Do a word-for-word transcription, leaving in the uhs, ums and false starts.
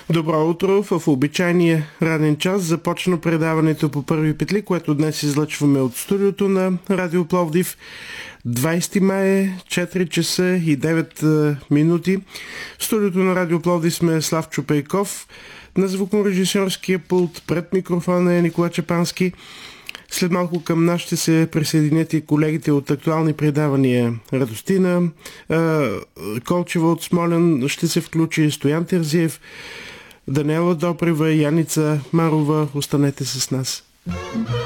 Добро утро! В обичайния ранен час започна предаването по първи петли, което днес излъчваме от студиото на Радио Пловдив. двайсети май, четири часа и девет минути. В студиото на Радио Пловдив сме Славчо Пейков. На звукорежисьорския пулт пред микрофона е Никола Чапански. След малко към нас ще се присъединят и колегите от актуални предавания. Радостина Колчева от Смолян ще се включи, Стоян Терзиев, Даниела Допрева, Яница Марова. Останете с нас.